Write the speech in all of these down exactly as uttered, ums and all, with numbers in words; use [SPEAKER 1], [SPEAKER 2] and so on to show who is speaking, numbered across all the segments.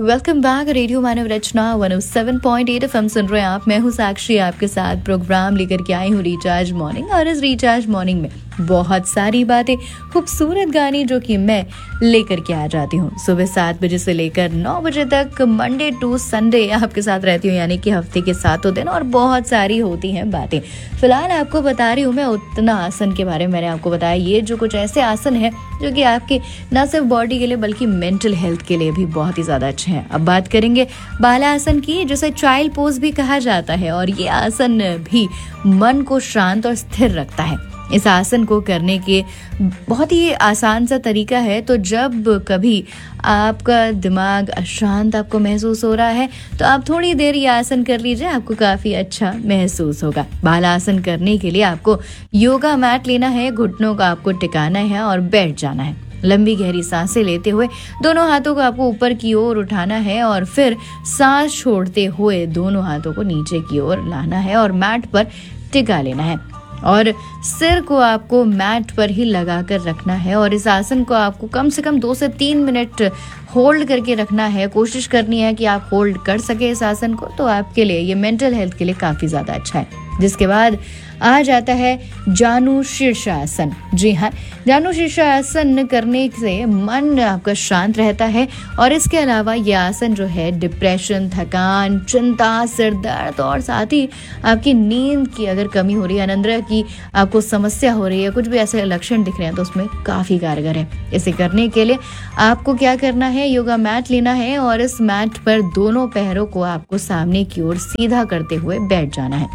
[SPEAKER 1] Welcome back radio मानव रचना one O seven point eight FM सुन रहे हैं आप। मैं हूँ साक्षी, आपके साथ प्रोग्राम लेकर के आई हूँ रिचार्ज मॉर्निंग। और इस रिचार्ज मॉर्निंग में बहुत सारी बातें, खूबसूरत गाने जो कि मैं लेकर के आ जाती हूँ सुबह सात बजे से लेकर नौ बजे तक, मंडे टू संडे आपके साथ रहती हूँ, यानी कि हफ्ते के सातों दिन, और बहुत सारी होती हैं बातें। फिलहाल आपको बता रही हूँ मैं उतना आसन के बारे में। मैंने आपको बताया ये जो कुछ ऐसे आसन है जो कि आपके न सिर्फ बॉडी के लिए बल्कि मेंटल हेल्थ के लिए भी बहुत ही ज्यादा अच्छे हैं। अब बात करेंगे बाला आसन की, जिसे चाइल्ड पोज भी कहा जाता है, और ये आसन भी मन को शांत और स्थिर रखता है। इस आसन को करने के बहुत ही आसान सा तरीका है। तो जब कभी आपका दिमाग अशांत आपको महसूस हो रहा है तो आप थोड़ी देर ये आसन कर लीजिए, आपको काफी अच्छा महसूस होगा। बाला आसन करने के लिए आपको योगा मैट लेना है, घुटनों को आपको टिकाना है और बैठ जाना है। लंबी गहरी सांसें लेते हुए दोनों हाथों को आपको ऊपर की ओर उठाना है और फिर सांस छोड़ते हुए दोनों हाथों को नीचे की ओर लाना है और मैट पर टिका लेना है। और सिर को आपको मैट पर ही लगाकर रखना है और इस आसन को आपको कम से कम दो से तीन मिनट होल्ड करके रखना है। कोशिश करनी है कि आप होल्ड कर सके इस आसन को, तो आपके लिए ये मेंटल हेल्थ के लिए काफी ज्यादा अच्छा है। जिसके बाद आ जाता है जानु शीर्षासन। जी हाँ, जानु शीर्षासन करने से मन आपका शांत रहता है और इसके अलावा ये आसन जो है डिप्रेशन, थकान, चिंता, सिर दर्द और साथ ही आपकी नींद की अगर कमी हो रही है, अनिद्रा की आपको समस्या हो रही है, कुछ भी ऐसे लक्षण दिख रहे हैं तो उसमें काफी कारगर है। इसे करने के लिए आपको क्या करना है, योगा मैट लेना है और इस मैट पर दोनों पैरों को आपको सामने की ओर सीधा करते हुए बैठ जाना है।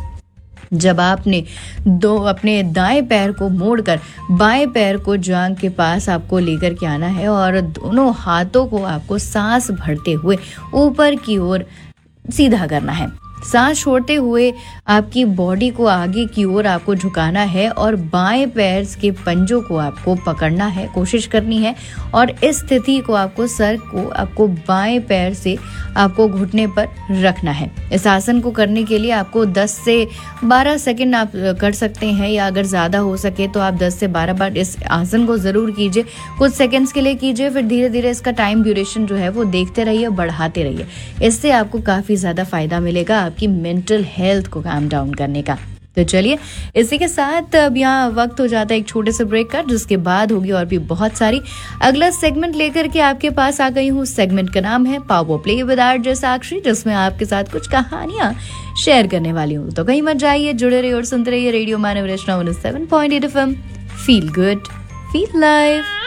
[SPEAKER 1] जब आपने दो अपने दाएं पैर को मोड़कर बाएं पैर को जांघ के पास आपको लेकर के आना है और दोनों हाथों को आपको सांस भरते हुए ऊपर की ओर सीधा करना है। सांस छोड़ते हुए आपकी बॉडी को आगे की ओर आपको झुकाना है और बाएं पैर के पंजों को आपको पकड़ना है, कोशिश करनी है। और इस स्थिति को आपको सर को आपको बाएं पैर से आपको घुटने पर रखना है। इस आसन को करने के लिए आपको दस से बारह सेकंड आप कर सकते हैं, या अगर ज़्यादा हो सके तो आप दस से बारह बार इस आसन को ज़रूर कीजिए। कुछ सेकंड्स के लिए कीजिए, फिर धीरे धीरे इसका टाइम ड्यूरेशन जो है वो देखते रहिए, बढ़ाते रहिए। इससे आपको काफ़ी ज़्यादा फायदा मिलेगा आपकी मेंटल हेल्थ को काम डाउन करने का। तो चलिए, इसी के साथ अब यहाँ वक्त हो जाता है एक छोटे से ब्रेक का, जिसके बाद होगी और भी बहुत सारी। अगला सेगमेंट लेकर के आपके पास आ गई हूँ। सेगमेंट का नाम है पावर प्ले विद आरजे साक्षी, जिसमें आपके साथ कुछ कहानियां शेयर करने वाली हूँ। तो कहीं मत जाइए, जुड़े रहिए और सुनते रहिए रेडियो मानव रचना one O seven point eight FM. Feel good, feel live.